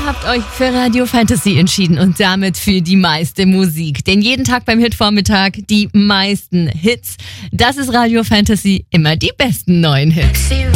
Ihr habt euch für Radio Fantasy entschieden und damit für die meiste Musik. Denn jeden Tag beim Hitvormittag die meisten Hits. Das ist Radio Fantasy, immer die besten neuen Hits.